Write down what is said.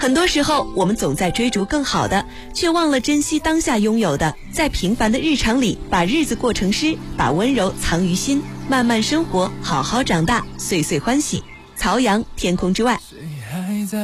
很多时候，我们总在追逐更好的，却忘了珍惜当下拥有的。在平凡的日常里，把日子过成诗，把温柔藏于心，慢慢生活，好好长大，岁岁欢喜。曹阳，天空之外。